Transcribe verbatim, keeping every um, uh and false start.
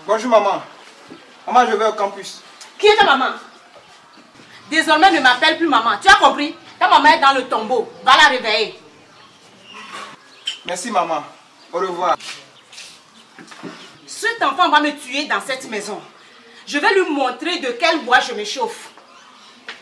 Bonjour maman. Maman, je vais au campus. Qui est ta maman? Désormais, ne m'appelle plus maman. Tu as compris? Ta maman est dans le tombeau. Va la réveiller. Merci maman. Au revoir. Cet enfant va me tuer dans cette maison. Je vais lui montrer de quel bois je me chauffe.